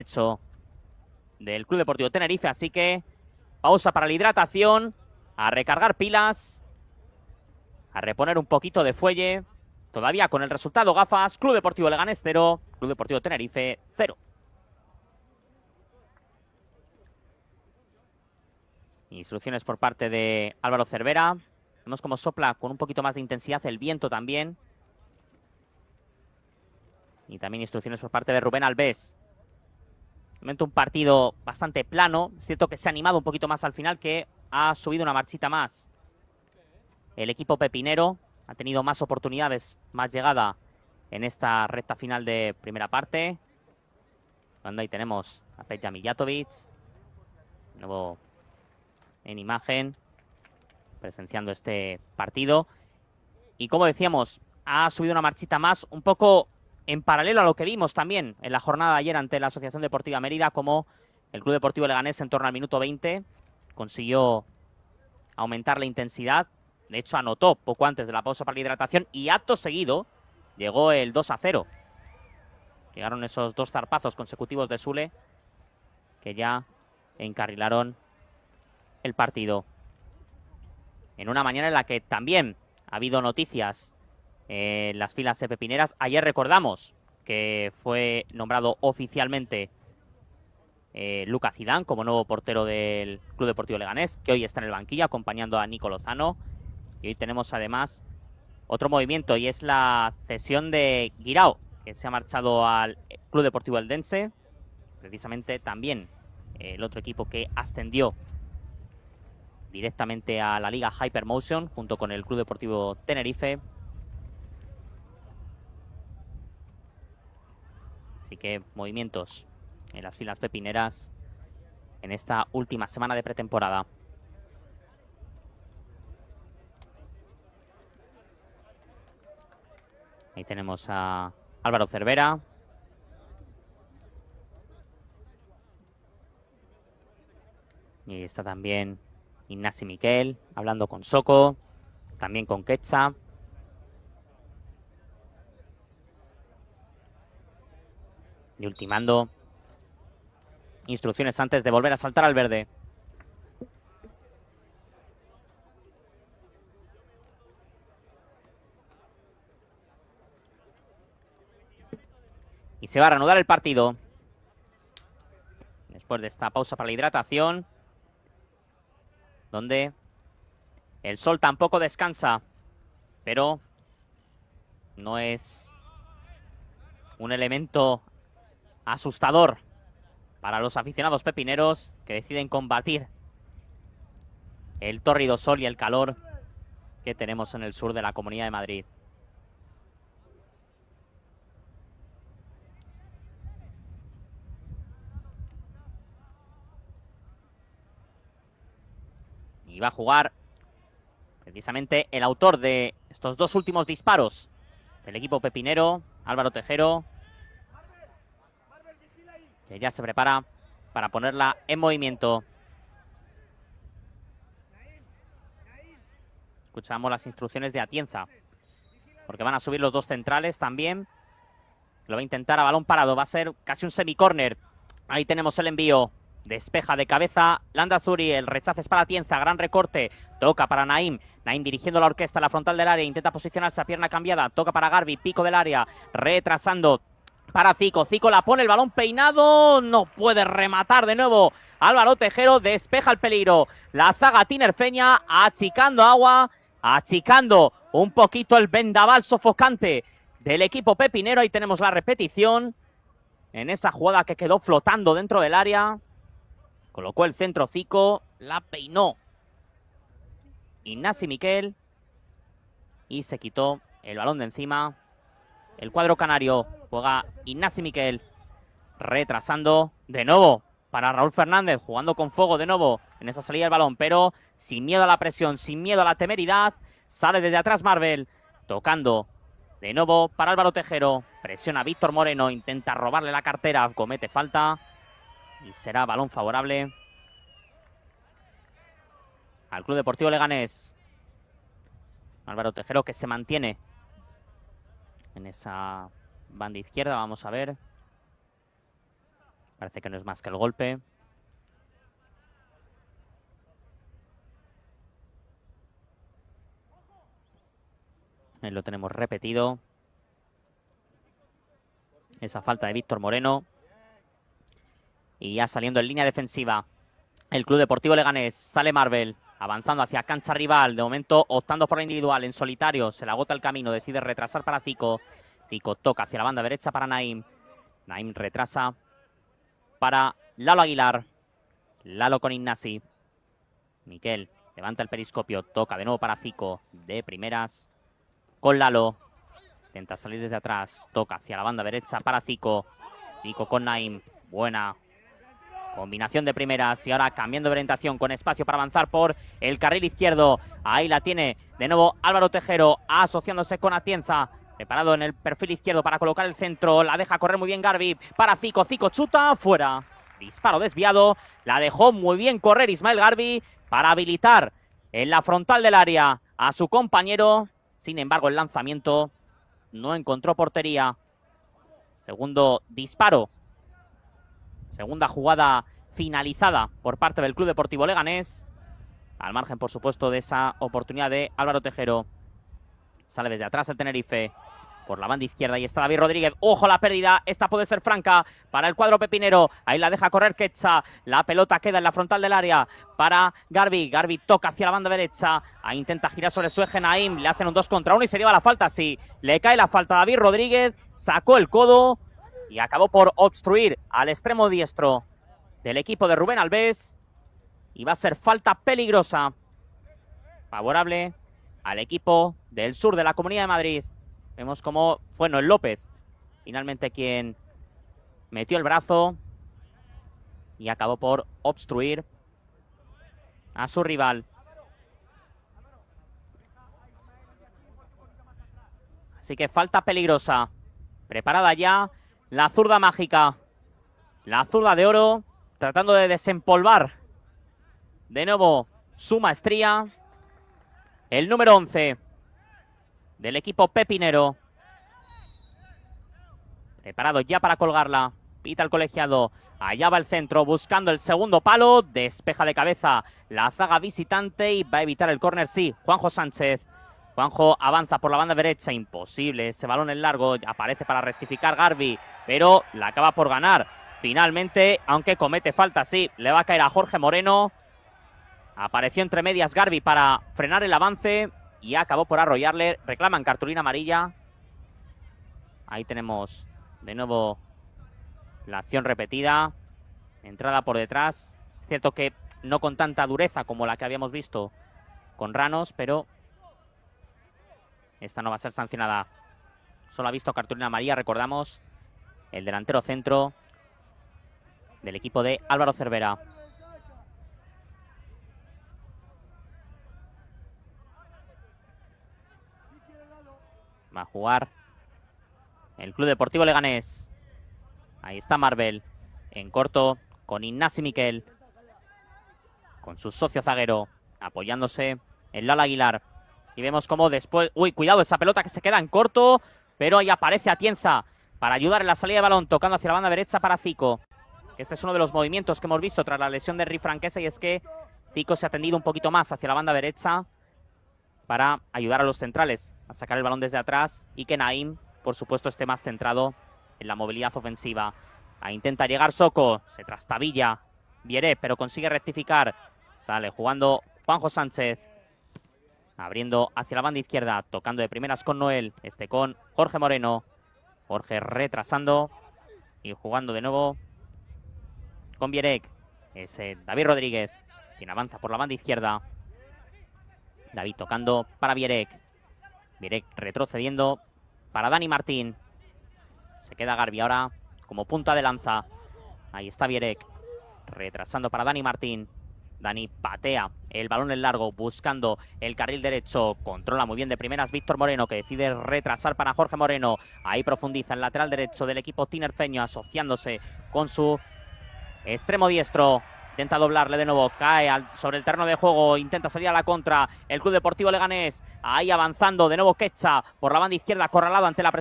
Hecho del Club Deportivo Tenerife, así que pausa para la hidratación, a recargar pilas, a reponer un poquito de fuelle, todavía con el resultado gafas. Club Deportivo Leganés 0, Club Deportivo Tenerife 0. Instrucciones por parte de Álvaro Cervera. Vemos como sopla con un poquito más de intensidad el viento también. Y también instrucciones por parte de Rubén Alves. De momento un partido bastante plano. Es cierto que se ha animado un poquito más al final, que ha subido una marchita más. El equipo pepinero ha tenido más oportunidades, más llegada en esta recta final de primera parte. Cuando ahí tenemos a Peja Mijatovic. De nuevo en imagen, presenciando este partido. Y como decíamos, ha subido una marchita más, un poco en paralelo a lo que vimos también en la jornada de ayer ante la Asociación Deportiva Mérida, como el Club Deportivo Leganés en torno al minuto 20 consiguió aumentar la intensidad. De hecho, anotó poco antes de la pausa para la hidratación y acto seguido llegó el 2-0. Llegaron esos dos zarpazos consecutivos de Sule que ya encarrilaron el partido. En una mañana en la que también ha habido noticias en las filas pepineras. Ayer recordamos que fue nombrado oficialmente Lucas Zidane como nuevo portero del Club Deportivo Leganés, que hoy está en el banquillo acompañando a Nico Lozano. Y hoy tenemos además otro movimiento, y es la cesión de Guirao, que se ha marchado al Club Deportivo Eldense, precisamente también el otro equipo que ascendió directamente a la Liga Hypermotion junto con el Club Deportivo Tenerife. Así que movimientos en las filas pepineras en esta última semana de pretemporada. Ahí tenemos a Álvaro Cervera. Y está también Ignasi Miquel hablando con Soko, también con Quecha. Y ultimando instrucciones antes de volver a saltar al verde. Y se va a reanudar el partido. Después de esta pausa para la hidratación, donde el sol tampoco descansa, pero no es un elemento asustador para los aficionados pepineros que deciden combatir el tórrido sol y el calor que tenemos en el sur de la Comunidad de Madrid. Y va a jugar precisamente el autor de estos dos últimos disparos del equipo pepinero, Álvaro Tejero, que ya se prepara para ponerla en movimiento. Escuchamos las instrucciones de Atienza, porque van a subir los dos centrales también. Lo va a intentar a balón parado, va a ser casi un semicórner. Ahí tenemos el envío. Despeja de cabeza Landazuri, el rechace es para Atienza, gran recorte, toca para Naim. Naim dirigiendo la orquesta a la frontal del área, intenta posicionarse a pierna cambiada, toca para Garbi, pico del área, retrasando para Zico. Zico la pone, el balón peinado, no puede rematar de nuevo. Álvaro Tejero despeja el peligro. La zaga tinerfeña achicando agua, achicando un poquito el vendaval sofocante del equipo pepinero. Ahí tenemos la repetición en esa jugada que quedó flotando dentro del área. Colocó el centro Zico, la peinó Ignasi Miquel y se quitó el balón de encima. El cuadro canario juega Ignasi Miquel, retrasando de nuevo para Raúl Fernández, jugando con fuego de nuevo en esa salida del balón, pero sin miedo a la presión, sin miedo a la temeridad. Sale desde atrás Marvel, tocando de nuevo para Álvaro Tejero. Presiona a Víctor Moreno, intenta robarle la cartera, comete falta y será balón favorable al Club Deportivo Leganés. Álvaro Tejero que se mantiene en esa banda izquierda. Vamos a ver Parece que no es más que el golpe. Ahí lo tenemos repetido. Esa falta de Víctor Moreno. Y ya saliendo en línea defensiva el Club Deportivo Leganés. Sale Marvel, avanzando hacia cancha rival. De momento optando por la individual, en solitario. Se le agota el camino, decide retrasar para Zico. Zico toca hacia la banda derecha para Naim. Naim retrasa para Lalo Aguilar. Lalo con Ignasi. Miquel levanta el periscopio, toca de nuevo para Zico. De primeras con Lalo. Intenta salir desde atrás, toca hacia la banda derecha para Zico. Zico con Naim. Buena combinación de primeras y ahora cambiando de orientación con espacio para avanzar por el carril izquierdo. Ahí la tiene de nuevo Álvaro Tejero asociándose con Atienza. Preparado en el perfil izquierdo para colocar el centro. La deja correr muy bien Garbi para Zico. Zico chuta, fuera. Disparo desviado. La dejó muy bien correr Ismael Garbi para habilitar en la frontal del área a su compañero. Sin embargo, el lanzamiento no encontró portería. Segundo disparo. Segunda jugada finalizada por parte del Club Deportivo Leganés. Al margen, por supuesto, de esa oportunidad de Álvaro Tejero. Sale desde atrás el Tenerife. Por la banda izquierda, ahí está David Rodríguez. ¡Ojo la pérdida! Esta puede ser franca para el cuadro pepinero. Ahí la deja correr Quetza. La pelota queda en la frontal del área para Garbi. Garbi toca hacia la banda derecha. Ahí intenta girar sobre su eje Naim. Le hacen un 2 contra 1 y se lleva la falta. Sí, le cae la falta a David Rodríguez. Sacó el codo y acabó por obstruir al extremo diestro del equipo de Rubén Albés. Y va a ser falta peligrosa. Favorable al equipo del sur de la Comunidad de Madrid. Vemos cómo fue Noel López finalmente quien metió el brazo y acabó por obstruir a su rival. Así que falta peligrosa. Preparada ya la zurda mágica. La zurda de oro tratando de desempolvar de nuevo su maestría. El número 11 del equipo pepinero. Preparado ya para colgarla. Pita el colegiado. Allá va el centro buscando el segundo palo. Despeja de cabeza la zaga visitante y va a evitar el córner. Sí, Juanjo Sánchez. Juanjo avanza por la banda derecha. Imposible ese balón en largo. Aparece para rectificar Garbi. Pero la acaba por ganar. Finalmente, aunque comete falta, sí, le va a caer a Jorge Moreno. Apareció entre medias Garbi para frenar el avance. Y acabó por arrollarle. Reclaman cartulina amarilla. Ahí tenemos de nuevo la acción repetida. Entrada por detrás. Cierto que no con tanta dureza como la que habíamos visto con Ranos, pero esta no va a ser sancionada. Solo ha visto cartulina amarilla, recordamos, el delantero centro del equipo de Álvaro Cervera. Va a jugar el Club Deportivo Leganés. Ahí está Marvel. En corto con Ignasi Miquel. Con su socio zaguero. Apoyándose en Lalo Aguilar. Y vemos cómo después... Uy, cuidado, esa pelota que se queda en corto. Pero ahí aparece Atienza para ayudar en la salida de balón. Tocando hacia la banda derecha para Zico. Este es uno de los movimientos que hemos visto tras la lesión de Rick Franquesa. Y es que Zico se ha tendido un poquito más hacia la banda derecha para ayudar a los centrales a sacar el balón desde atrás y que Naim, por supuesto, esté más centrado en la movilidad ofensiva. Ahí intenta llegar Soko, se trastabilla Vieré, pero consigue rectificar. Sale jugando Juanjo Sánchez, abriendo hacia la banda izquierda, tocando de primeras con Noel, con Jorge Moreno. Jorge retrasando y jugando de nuevo con Vierek. Es David Rodríguez quien avanza por la banda izquierda. David tocando para Vierek. Vierek retrocediendo para Dani Martín. Se queda Garbi ahora como punta de lanza. Ahí está Vierek. Retrasando para Dani Martín. Dani patea el balón en largo buscando el carril derecho. Controla muy bien de primeras Víctor Moreno, que decide retrasar para Jorge Moreno. Ahí profundiza el lateral derecho del equipo tinerfeño, asociándose con su extremo diestro. Intenta doblarle de nuevo, cae sobre el terreno de juego, intenta salir a la contra el Club Deportivo Leganés. Ahí avanzando de nuevo Quetza por la banda izquierda, acorralado ante la presión